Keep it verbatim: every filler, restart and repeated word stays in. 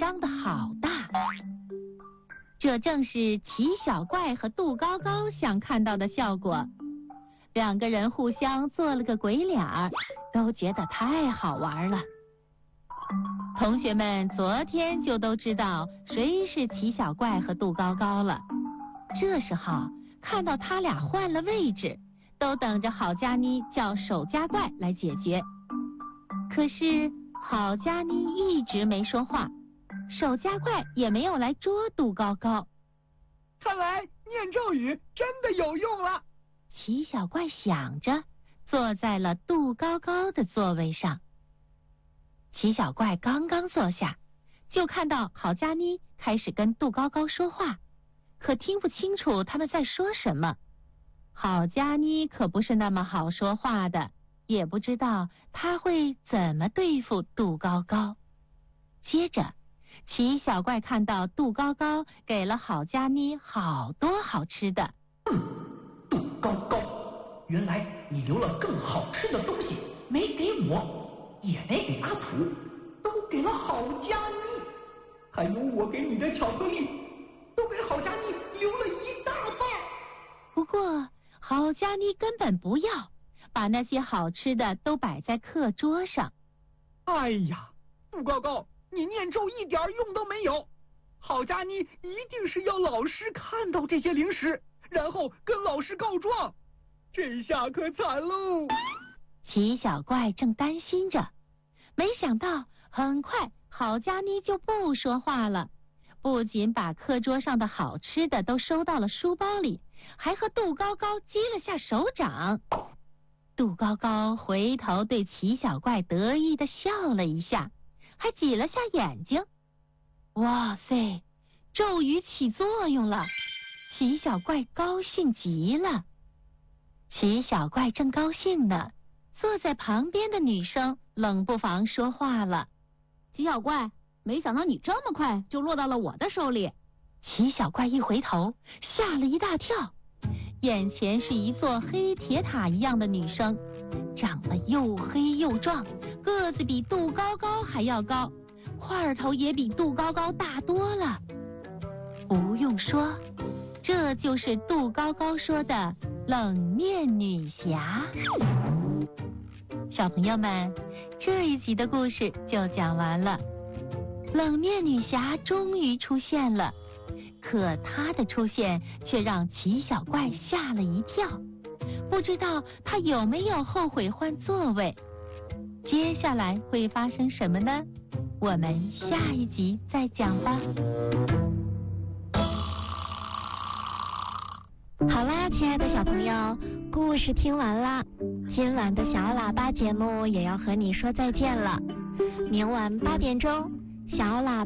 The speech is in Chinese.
张得好大。这正是奇小怪和杜高高想看到的效果。两个人互相做了个鬼脸儿，都觉得太好玩了。同学们昨天就都知道谁是奇小怪和杜高高了，这时候看到他俩换了位置，都等着郝佳妮叫守家怪来解决。可是郝佳妮一直没说话，守家怪也没有来捉杜高高。 看来念咒语真的有用了。 奇小怪想着，坐在了杜高高的座位上。奇小怪刚刚坐下，就看到郝佳妮开始跟杜高高说话，可听不清楚他们在说什么。郝佳妮可不是那么好说话的，也不知道他会怎么对付杜高高。接着奇小怪看到杜高高给了郝佳妮好多好吃的。 嗯，杜高高，原来你留了更好吃的东西，没给我，也没给阿土，都给了郝佳妮。还有我给你的巧克力，都给郝佳妮留了一大半。 不过郝佳妮根本不要，把那些好吃的都摆在课桌上。 哎呀，杜高高，你念咒一点用都没有。郝佳妮一定是要老师看到这些零食，然后跟老师告状，这下可惨喽。 奇小怪正担心着，没想到很快郝佳妮就不说话了，不仅把课桌上的好吃的都收到了书包里，还和杜高高击了下手掌。杜高高回头对奇小怪得意地笑了一下，还挤了下眼睛。哇塞，咒语起作用了，奇小怪高兴极了。奇小怪正高兴呢，坐在旁边的女生冷不防说话了。 奇小怪，没想到你这么快就落到了我的手里。 奇小怪一回头，吓了一大跳，眼前是一座黑铁塔一样的女生，长得又黑又壮，个子比杜高高还要高，块头也比杜高高大多了。不用说，这就是杜高高说的冷面女侠。小朋友们，这一集的故事就讲完了。冷面女侠终于出现了，可她的出现却让奇小怪吓了一跳，不知道她有没有后悔换座位。接下来会发生什么呢？我们下一集再讲吧。 好啦，亲爱的小朋友，故事听完啦，今晚的小喇叭节目也要和你说再见了。明晚八点钟，小喇叭